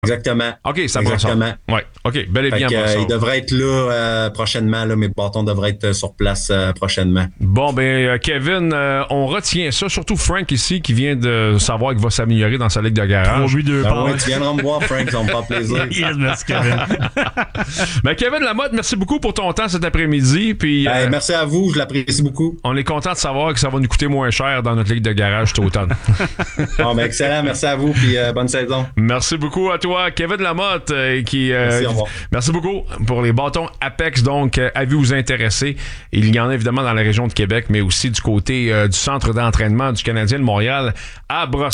Exactement. OK, ça va ensemble. Ouais. OK, bel et bien il devrait être là prochainement. Là, mes bâtons devraient être sur place prochainement. Bon, Kevin, on retient ça. Surtout Frank ici, qui vient de savoir qu'il va s'améliorer dans sa ligue de garage. 3 buts, 2 passes. Ouais, tu viendras me voir, Frank, ça me fait plaisir. Yes, merci, Kevin. Kevin Lamotte, merci beaucoup pour ton temps cet après-midi. Puis, merci à vous, je l'apprécie beaucoup. On est content de savoir que ça va nous coûter moins cher dans notre ligue de garage cet automne. Bon, excellent, merci à vous, puis bonne saison. Merci beaucoup à toi, Kevin Lamotte, merci, au revoir. Merci beaucoup pour les bâtons Apex. Donc, avis vous intéresser. Il y en a évidemment dans la région de Québec, mais aussi du côté du centre d'entraînement du Canadien de Montréal à Brossard.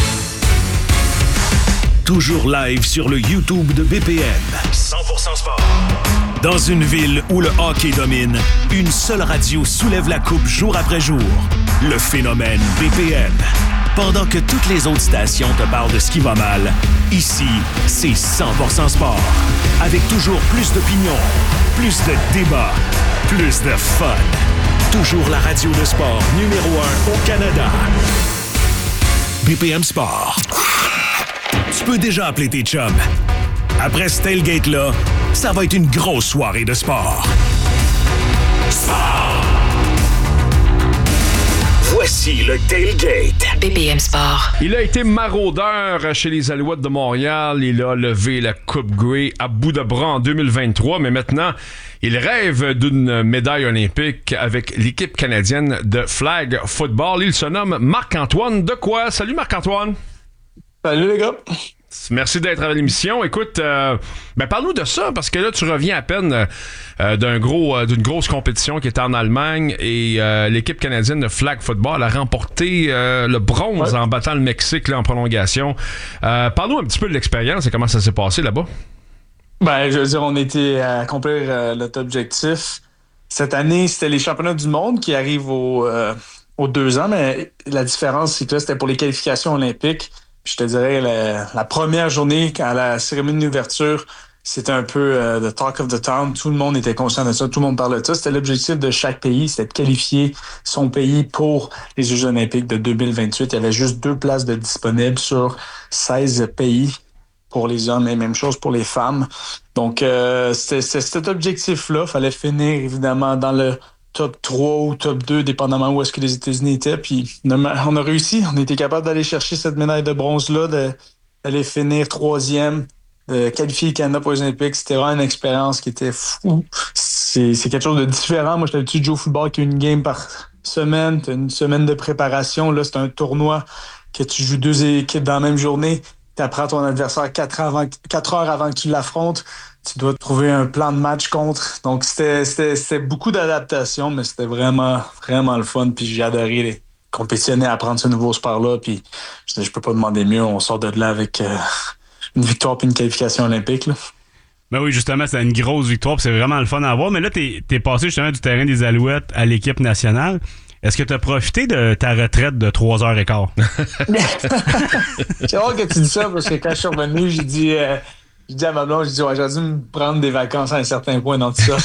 Toujours live sur le YouTube de BPM. 100% sport. Dans une ville où le hockey domine, une seule radio soulève la coupe jour après jour. Le phénomène BPM. Pendant que toutes les autres stations te parlent de ce qui va mal, ici, c'est 100% sport. Avec toujours plus d'opinions, plus de débats, plus de fun. Toujours la radio de sport numéro 1 au Canada. BPM Sport. Tu peux déjà appeler tes chums. Après ce tailgate-là, ça va être une grosse soirée de sport. Sport! Voici le tailgate. BPM Sport. Il a été maraudeur chez les Alouettes de Montréal. Il a levé la Coupe Grey à bout de bras en 2023, mais maintenant, il rêve d'une médaille olympique avec l'équipe canadienne de flag football. Il se nomme Marc-Antoine Dequoy. Salut Marc-Antoine. Salut les gars. Merci d'être à l'émission. Écoute, parle-nous de ça, parce que là, tu reviens à peine d'une grosse compétition qui était en Allemagne et l'équipe canadienne de flag football a remporté le bronze en battant le Mexique là, en prolongation. Parle-nous un petit peu de l'expérience et comment ça s'est passé là-bas. Je veux dire, on était à accomplir notre objectif. Cette année, c'était les championnats du monde qui arrivent aux 2 ans, mais la différence, c'est que là, c'était pour les qualifications olympiques. Puis je te dirais, la première journée, à la cérémonie d'ouverture, c'était un peu the talk of the town. Tout le monde était conscient de ça, tout le monde parlait de ça. C'était l'objectif de chaque pays, c'était de qualifier son pays pour les Jeux olympiques de 2028. Il y avait juste 2 places de disponibles sur 16 pays pour les hommes et même chose pour les femmes. Donc, c'était cet objectif-là. Il fallait finir, évidemment, dans le top 3 ou top 2, dépendamment où est-ce que les États-Unis étaient. Puis on a réussi. On était capable d'aller chercher cette médaille de bronze-là, d'aller finir 3e, de qualifier le Canada pour les Olympiques. C'était vraiment une expérience qui était fou. C'est quelque chose de différent. Moi, j'étais habitué de jouer au football qui a une game par semaine. Tu as une semaine de préparation. Là, c'est un tournoi que tu joues 2 équipes dans la même journée. Tu apprends ton adversaire 4 heures avant que tu l'affrontes. Tu dois trouver un plan de match contre. Donc, c'était beaucoup d'adaptation, mais c'était vraiment, vraiment le fun. Puis j'ai adoré compétitionner, apprendre ce nouveau sport-là. Puis je peux pas demander mieux. On sort de là avec une victoire puis une qualification olympique, là. Ben oui, justement, c'est une grosse victoire. Puis c'est vraiment le fun à voir. Mais là, t'es passé justement du terrain des Alouettes à l'équipe nationale. Est-ce que tu as profité de ta retraite de 3h15? C'est rare que tu dis ça, parce que quand je suis revenu, j'ai dit à ma blonde, j'aurais dû me prendre des vacances à un certain point dans tout ça.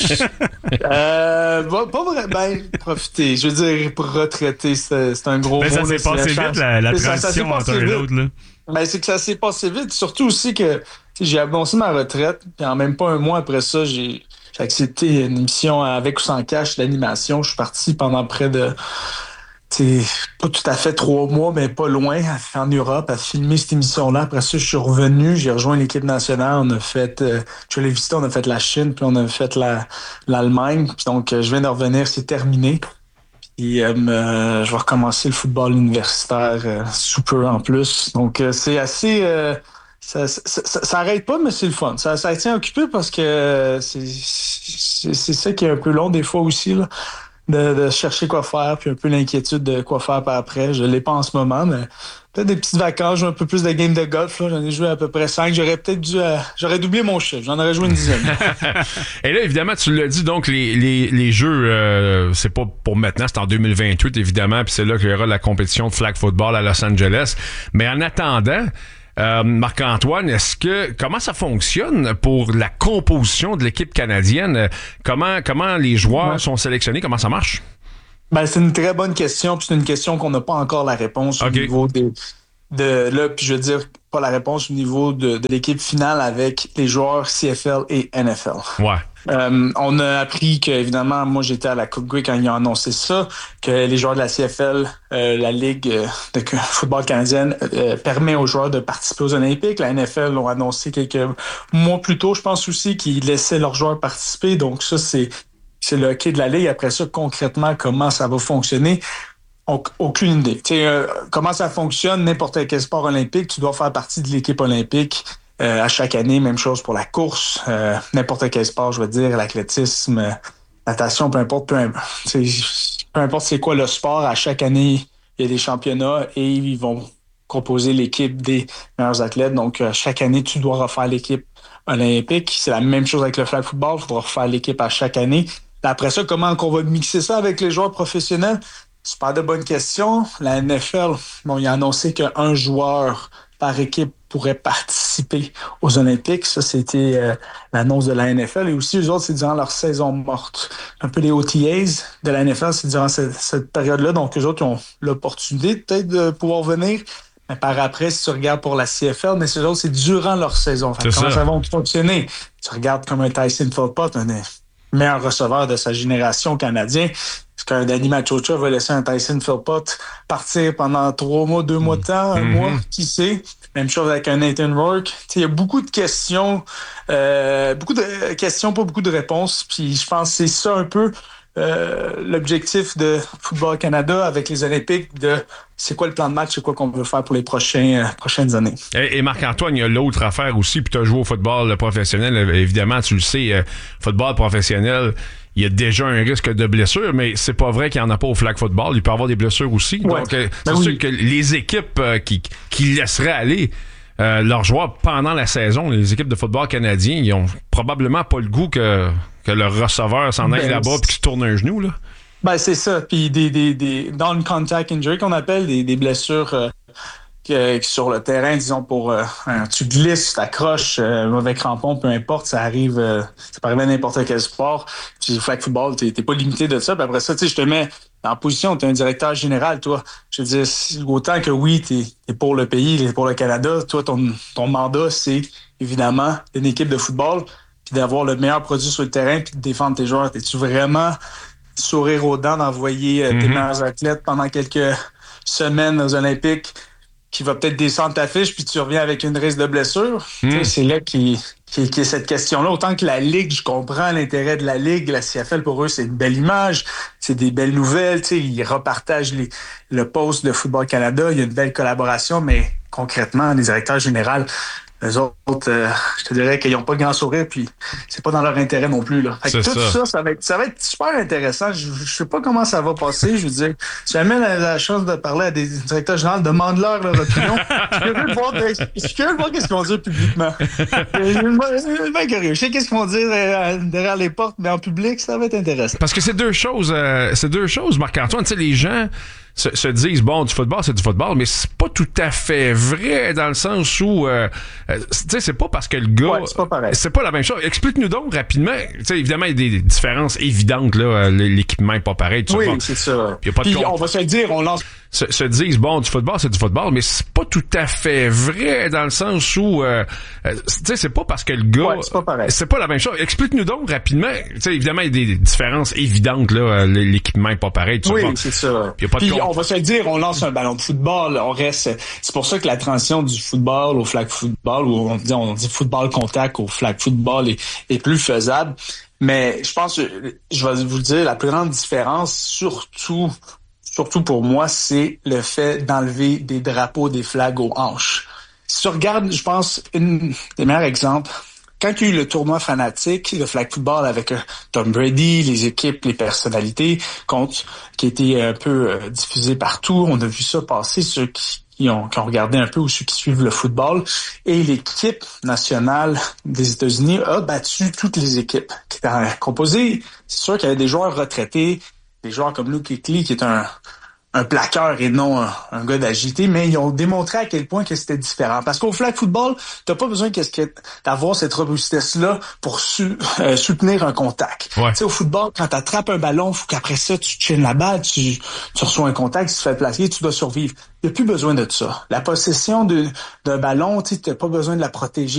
Pas vrai, profiter. Je veux dire, pour retraiter, c'est un gros mot. Ça s'est passé vite, la transition entre un et l'autre, là. C'est que ça s'est passé vite. Surtout aussi que j'ai annoncé ma retraite, puis en même pas un mois après ça, j'ai accepté une émission avec ou sans cash d'animation. Je suis parti pendant près de, pas tout à fait 3 mois, mais pas loin, en Europe, à filmer cette émission-là. Après ça, je suis revenu, j'ai rejoint l'équipe nationale. On a fait, je suis allé visiter, on a fait la Chine, puis on a fait l'Allemagne. Puis donc, je viens de revenir, c'est terminé. Puis je vais recommencer le football universitaire sous peu en plus. Donc, c'est assez... Ça arrête pas, mais c'est le fun. Ça tient occupé parce que c'est ça qui est un peu long des fois aussi, là, de chercher quoi faire, puis un peu l'inquiétude de quoi faire par après. Je l'ai pas en ce moment, mais peut-être des petites vacances, jouer un peu plus de games de golf. Là. J'en ai joué à peu près 5. J'aurais doublé mon chiffre. J'en aurais joué une dizaine. Et là, évidemment, tu l'as dit, donc les jeux, c'est pas pour maintenant, c'est en 2028, évidemment, puis c'est là qu'il y aura la compétition de flag football à Los Angeles. Mais en attendant, Marc-Antoine, comment ça fonctionne pour la composition de l'équipe canadienne? Comment les joueurs sont sélectionnés? Comment ça marche? C'est une très bonne question, puis c'est une question qu'on n'a pas encore la réponse au niveau là, puis je veux dire, pas la réponse au niveau de l'équipe finale avec les joueurs CFL et NFL. Ouais. On a appris que, évidemment, moi j'étais à la Coupe Grey quand ils ont annoncé ça, que les joueurs de la CFL, la Ligue de football canadienne, permet aux joueurs de participer aux Olympiques. La NFL l'ont annoncé quelques mois plus tôt, je pense aussi, qu'ils laissaient leurs joueurs participer. Donc ça, c'est le hockey de la Ligue. Après ça, concrètement, comment ça va fonctionner? Aucune idée. Comment ça fonctionne, n'importe quel sport olympique, tu dois faire partie de l'équipe olympique à chaque année. Même chose pour la course, n'importe quel sport, je veux dire, l'athlétisme, natation, peu importe c'est quoi le sport, à chaque année, il y a des championnats et ils vont composer l'équipe des meilleurs athlètes. Donc, chaque année, tu dois refaire l'équipe olympique. C'est la même chose avec le flag football, il faudra refaire l'équipe à chaque année. Après ça, comment on va mixer ça avec les joueurs professionnels? Super de bonnes questions. La NFL, il a annoncé qu'un joueur par équipe pourrait participer aux Olympiques. Ça, c'était l'annonce de la NFL. Et aussi, eux autres, c'est durant leur saison morte. Un peu les OTAs de la NFL, c'est durant cette période-là. Donc, eux autres, ils ont l'opportunité peut-être de pouvoir venir. Mais par après, si tu regardes pour la CFL, mais ces autres, c'est durant leur saison. Comment ça va fonctionner? Tu regardes comme un Tyson Philpott, un des meilleurs receveurs de sa génération canadien. Est-ce qu'un Danny Machocha va laisser un Tyson Philpott partir pendant 3 mois, 2 mois de temps, un mois? Qui sait? Même chose avec un Nathan Rourke. Il y a beaucoup de questions, pas beaucoup de réponses. Puis je pense que c'est ça un peu l'objectif de Football Canada avec les Olympiques, de c'est quoi le plan de match, c'est quoi qu'on veut faire pour les prochaines années. Et Marc-Antoine, il y a l'autre affaire aussi, puis tu as joué au football professionnel, évidemment, tu le sais, football professionnel, il y a déjà un risque de blessure, mais c'est pas vrai qu'il n'y en a pas au flag football, il peut y avoir des blessures aussi. Ouais. Donc, c'est sûr que les équipes qui laisseraient aller leurs joueurs pendant la saison, les équipes de football canadiens, ils ont probablement pas le goût que le receveur s'en aille là-bas et qu'il se tourne un genou, là. Ben, c'est ça. Puis des non-contact injury qu'on appelle, des blessures sur le terrain, disons, tu glisses, tu t'accroches, mauvais crampon, peu importe, ça arrive, ça peut arriver à n'importe quel sport. Puis le flag football, t'es pas limité de ça. Puis après ça, tu sais, je te mets en position, t'es un directeur général, toi. Je veux dire, autant que oui, t'es pour le pays, t'es pour le Canada, toi, ton mandat, c'est évidemment une équipe de football, puis d'avoir le meilleur produit sur le terrain, puis de défendre tes joueurs. T'es-tu vraiment sourire aux dents d'envoyer tes meilleurs athlètes pendant quelques semaines aux Olympiques qui va peut-être descendre ta fiche puis tu reviens avec une risque de blessure? C'est là qui est cette question-là. Autant que la Ligue, je comprends l'intérêt de la Ligue. La CFL, pour eux, c'est une belle image. C'est des belles nouvelles. Ils repartagent le post de Football Canada. Il y a une belle collaboration, mais concrètement, les directeurs généraux, eux autres, je te dirais qu'ils n'ont pas le grand sourire, puis c'est pas dans leur intérêt non plus, là. Fait que ça va être super intéressant. Je sais pas comment ça va passer. Je veux dire, si jamais la chance de parler à des directeurs généraux, demande-leur leur opinion. Je suis curieux de voir qu'est-ce qu'ils vont dire publiquement. Je suis bien curieux. Je sais qu'est-ce qu'ils vont dire derrière les portes, mais en public, ça va être intéressant. Parce que c'est deux choses, Marc-Antoine. Tu sais, les gens se disent, bon, du football, c'est du football, mais c'est pas tout à fait vrai dans le sens où, tu sais, c'est pas parce que le gars... Ouais, c'est pas pareil. C'est pas la même chose. Explique-nous donc rapidement. Tu sais, évidemment, il y a des différences évidentes, là. L'équipement est pas pareil. Oui, c'est ça. Puis on va se le dire, on lance... Se disent, bon, du football, c'est du football, mais c'est pas tout à fait vrai dans le sens où, tu sais, c'est pas parce que le gars... Ouais, c'est pas pareil. C'est pas la même chose. Explique-nous donc rapidement. Tu sais, évidemment, il y a des différences évidentes, là. L'équipement est pas pareil. Oui, c'est ça. Puis on va se le dire, on lance un ballon de football, on reste... C'est pour ça que la transition du football au flag football, ou on dit football contact au flag football est plus faisable. Mais je pense, je vais vous le dire, la plus grande différence, surtout pour moi, c'est le fait d'enlever des drapeaux, des flags aux hanches. Si tu regardes, je pense, un des meilleurs exemples, quand il y a eu le tournoi fanatique, le flag football avec Tom Brady, les équipes, les personnalités, qui a été un peu diffusé partout, on a vu ça passer, ceux qui ont regardé un peu ou ceux qui suivent le football, et l'équipe nationale des États-Unis a battu toutes les équipes qui étaient composées. C'est sûr qu'il y avait des joueurs retraités, des joueurs comme Luke Kuechly, qui est un un plaqueur et non un gars d'agilité, mais ils ont démontré à quel point que c'était différent. Parce qu'au flag football, t'as pas besoin d'avoir cette robustesse-là pour soutenir un contact. Ouais. Tu sais, au football, quand t'attrapes un ballon, faut qu'après ça, tu chines la balle, tu reçois un contact, tu te fais plaquer, tu dois survivre. Il n'y a plus besoin de ça. La possession d'un ballon, tu n'as pas besoin de la protéger.